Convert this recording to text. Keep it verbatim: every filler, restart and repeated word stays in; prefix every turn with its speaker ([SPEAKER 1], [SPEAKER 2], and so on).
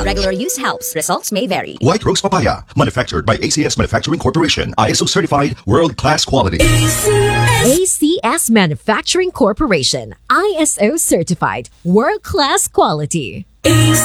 [SPEAKER 1] Regular use helps. Results may vary.
[SPEAKER 2] White Rose Papaya, manufactured by A C S Manufacturing Corporation, I S O certified, world-class quality.
[SPEAKER 3] A C S Manufacturing Corporation, I S O certified, world-class quality.